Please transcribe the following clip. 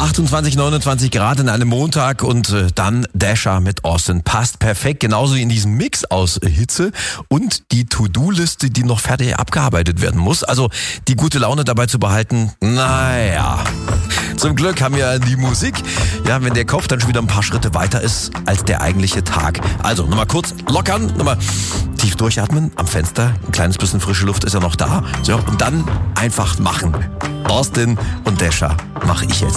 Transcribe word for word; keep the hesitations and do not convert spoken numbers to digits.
achtundzwanzig, neunundzwanzig Grad in einem Montag und äh, dann Dasher mit Austin. Passt perfekt, genauso wie in diesem Mix aus äh, Hitze und die To-Do-Liste, die noch fertig abgearbeitet werden muss. Also die gute Laune dabei zu behalten, naja. Zum Glück haben wir die Musik, ja, wenn der Kopf dann schon wieder ein paar Schritte weiter ist als der eigentliche Tag. Also nochmal kurz lockern, nochmal tief durchatmen am Fenster, ein kleines bisschen frische Luft ist ja noch da. So, und dann einfach machen. Austin und Dasher mache ich jetzt.